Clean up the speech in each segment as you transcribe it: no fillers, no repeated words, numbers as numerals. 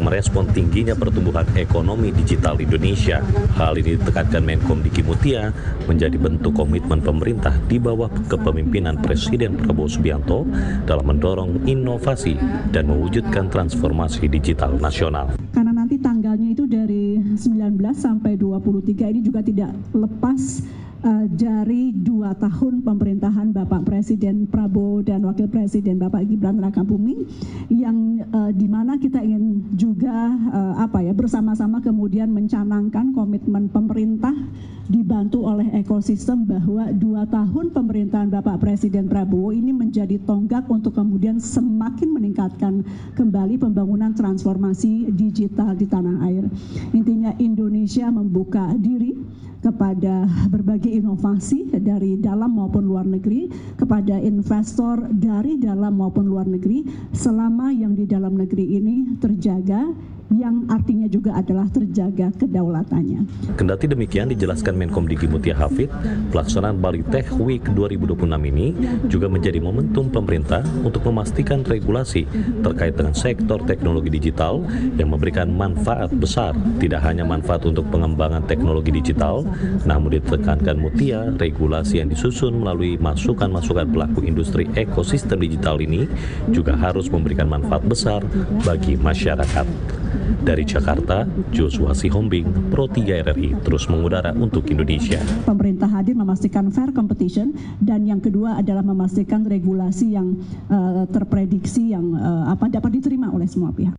merespon tingginya pertumbuhan ekonomi digital Indonesia. Hal ini ditekankan Menkom Diki Mutia menjadi bentuk komitmen pemerintah di bawah kepemimpinan Presiden Prabowo Subianto dalam mendorong inovasi dan mewujudkan transformasi digital nasional. Karena nanti tanggalnya itu dari 19 sampai 23 ini juga tidak lepas dari 2 tahun pemerintahan Bapak Presiden Prabowo dan Wakil Presiden Bapak Gibran Rakabuming yang di mana kita ingin juga bersama-sama kemudian mencanangkan komitmen pemerintah dibantu oleh ekosistem bahwa 2 tahun pemerintahan Bapak Presiden Prabowo ini menjadi tonggak untuk kemudian semakin meningkatkan kembali pembangunan transformasi digital di tanah air. Intinya Indonesia membuka diri kepada berbagai inovasi dari dalam maupun luar negeri, kepada investor dari dalam maupun luar negeri, selama yang di dalam negeri ini terjaga, yang artinya juga adalah terjaga kedaulatannya. Kendati demikian, dijelaskan Menkom Diki Mutia Hafid, pelaksanaan Bali Tech Week 2026 ini juga menjadi momentum pemerintah untuk memastikan regulasi terkait dengan sektor teknologi digital yang memberikan manfaat besar. Tidak hanya manfaat untuk pengembangan teknologi digital, namun ditekankan Mutia, regulasi yang disusun melalui masukan-masukan pelaku industri ekosistem digital ini juga harus memberikan manfaat besar bagi masyarakat. Dari Jakarta, Joshua Sihombing, Pro 3 RRI terus mengudara untuk Indonesia. Pemerintah hadir memastikan fair competition, dan yang kedua adalah memastikan regulasi yang terprediksi yang dapat diterima oleh semua pihak.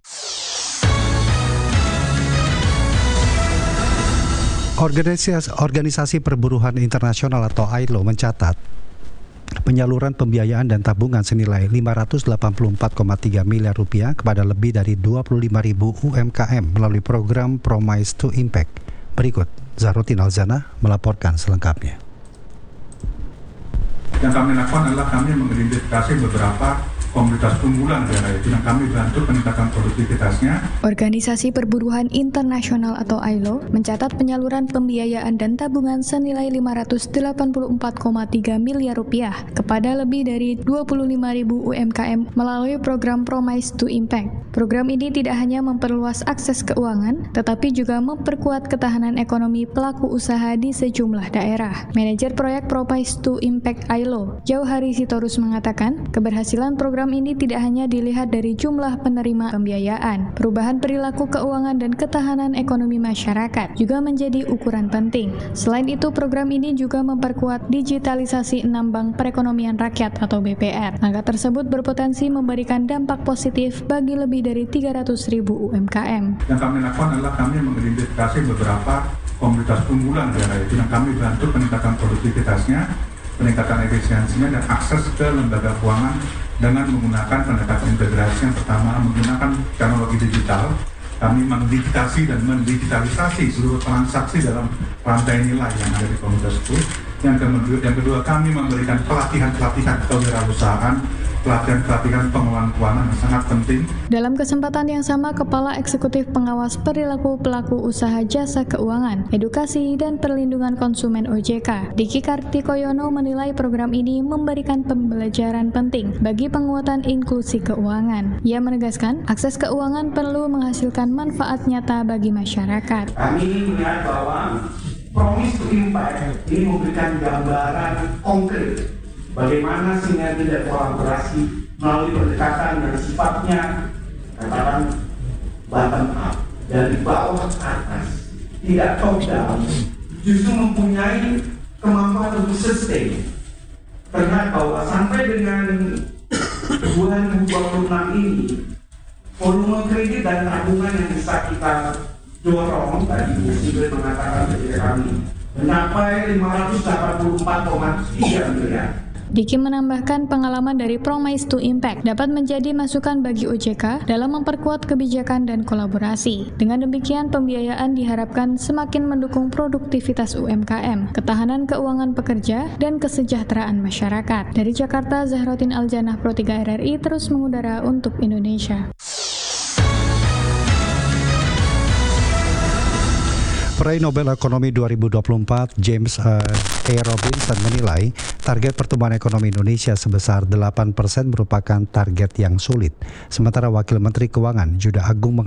Organisasi Perburuhan Internasional atau ILO mencatat penyaluran pembiayaan dan tabungan senilai 584,3 miliar rupiah kepada lebih dari 25.000 UMKM melalui program Promise to Impact. Berikut Zahrotin Alzana melaporkan selengkapnya. Yang kami lakukan adalah kami mengidentifikasi beberapa komunitas unggulan daerah itu yang kami bantu peningkatan produktivitasnya. Organisasi Perburuhan Internasional atau ILO mencatat penyaluran pembiayaan dan tabungan senilai 584,3 miliar rupiah kepada lebih dari 25.000 UMKM melalui program Promise to Impact. Program ini tidak hanya memperluas akses keuangan, tetapi juga memperkuat ketahanan ekonomi pelaku usaha di sejumlah daerah. Manajer proyek Promise to Impact ILO, Jauhari Sitorus mengatakan, keberhasilan program ini tidak hanya dilihat dari jumlah penerima pembiayaan. Perubahan perilaku keuangan dan ketahanan ekonomi masyarakat juga menjadi ukuran penting. Selain itu, program ini juga memperkuat digitalisasi 6 bank perekonomian rakyat atau BPR. Langkah tersebut berpotensi memberikan dampak positif bagi lebih dari 300.000 UMKM. Yang kami lakukan adalah kami mengidentifikasi beberapa komunitas unggulan daerah itu yang kami bantu peningkatan produktivitasnya, peningkatan efisiensinya, dan akses ke lembaga keuangan dengan menggunakan pendekatan integrasi. Yang pertama, menggunakan teknologi digital. Kami mendigitasi dan mendigitalisasi seluruh transaksi dalam rantai nilai yang ada di komunitas itu. Yang kedua, kami memberikan pelatihan-pelatihan kewirausahaan, pelatihan-pelatihan pengelolaan keuangan yang sangat penting. Dalam kesempatan yang sama, Kepala Eksekutif Pengawas Perilaku Pelaku Usaha Jasa Keuangan, Edukasi dan Perlindungan Konsumen OJK, Diki Kartikoyono menilai program ini memberikan pembelajaran penting bagi penguatan inklusi keuangan. Ia menegaskan, akses keuangan perlu menghasilkan manfaat nyata bagi masyarakat. Kami melihat bahwa Promise to Impact ini memberikan gambaran konkret bagaimana sinergi dan kolaborasi melalui pendekatan yang sifatnya katakan bottom up, dari bawah ke atas, tidak top down, justru mempunyai kemampuan untuk sustain. Terlihat bahwa sampai dengan 2026 ini, volume kredit dan tabungan yang bisa kita dorong, tadi Bu Sigrid mengatakan kepada kami, mencapai 584,3 miliar. Diki menambahkan pengalaman dari Promise to Impact dapat menjadi masukan bagi OJK dalam memperkuat kebijakan dan kolaborasi. Dengan demikian, pembiayaan diharapkan semakin mendukung produktivitas UMKM, ketahanan keuangan pekerja, dan kesejahteraan masyarakat. Dari Jakarta, Zahrotin Aljanah, Pro 3 RRI terus mengudara untuk Indonesia. Peraih Nobel Ekonomi 2024 James A. Robinson menilai target pertumbuhan ekonomi Indonesia sebesar 8% merupakan target yang sulit. Sementara Wakil Menteri Keuangan Juda Agung